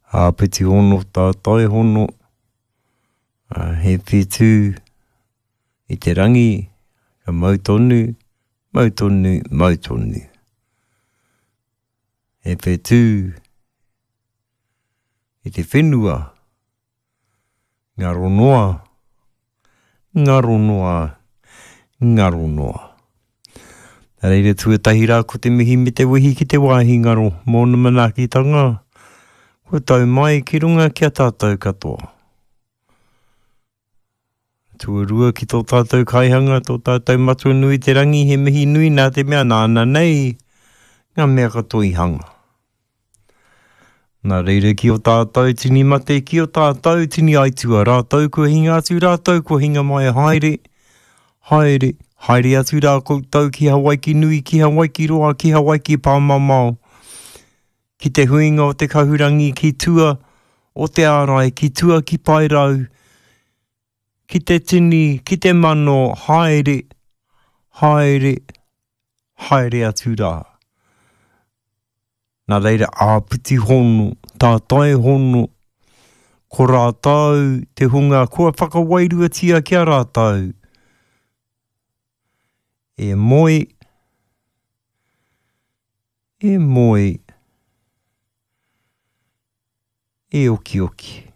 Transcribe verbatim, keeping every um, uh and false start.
A piti hono tātai hono. A he whetū i te rangi. Ka mautonu, mautonu, mautonu. He whetū i te whenua. Ngaro noa. Ngaro noa. Ngaro noa. Reire tuatahi rā ko te mihi me te wihi ki te wāhi ngaro. Mōna manaakitanga. Ko tau mai ki runga kia tātou katoa. Tuarua ki tō tātou kaihanga, tō tātou matua nui te rangi, he mihi nui nā te mea nāna nei. Ngā mea katoa i hanga. Nā reire ki o tātou tini mate, ki o tātou tini aitua rātou, kua hinga atu rātou, kua hinga mai haere, haere, haere atu rā koutou ki Hawaii ki nui, ki Hawaii ki roa, ki Hawaii ki pāmamau. Ki te huinga o te kahurangi, ki tua o te ārai, ki tua ki pairau, ki te tini, ki te mano, haere, haere, haere atu rā. Nā reira āpiti hono, tātai hono, ko rātau te hunga, kua whakawairua tia kia rātau. E moi, e moi, e oki oki.